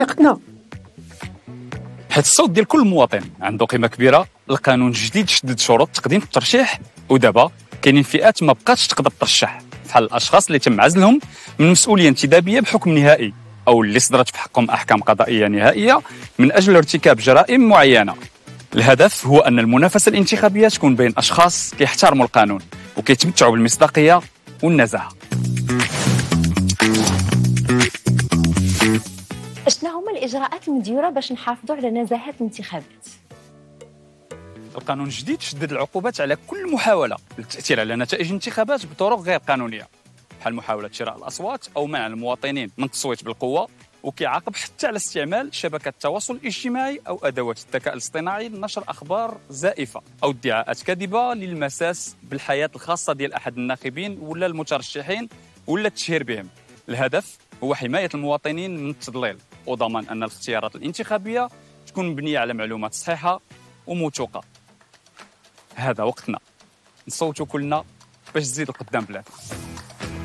طريقتنا، حيت الصوت ديال كل مواطن عنده قيمه كبيره. القانون الجديد شدد شروط تقديم الترشيح، ودابا كاينين فئات ما بقاتش تقدر ترشح، بحال الاشخاص اللي تم عزلهم من مسؤوليه انتدابيه بحكم نهائي، او اللي صدرت في حقهم احكام قضائيه نهائيه من اجل ارتكاب جرائم معينه. الهدف هو ان المنافسه الانتخابيه تكون بين اشخاص كيحترموا القانون وكيتمتعوا بالمصداقيه والنزاهه. شنو هما الاجراءات المديوره باش نحافظوا على نزاهه الانتخابات؟ القانون الجديد شدد العقوبات على كل محاوله للتاثير على نتائج الانتخابات بطرق غير قانونيه، بحال محاوله شراء الاصوات او منع المواطنين من التصويت بالقوه، وكيعاقب حتى على استعمال شبكات التواصل الاجتماعي او ادوات الذكاء الاصطناعي لنشر اخبار زائفه او ادعاءات كاذبه للمساس بالحياه الخاصه ديال احد الناخبين ولا المترشحين ولا التشهير بهم. الهدف هو حمايه المواطنين من التضليل وضمان ان الاختيارات الانتخابيه تكون مبنيه على معلومات صحيحه وموثوقه. هذا وقتنا نصوتوا كلنا باش تزيد القدام بلاد.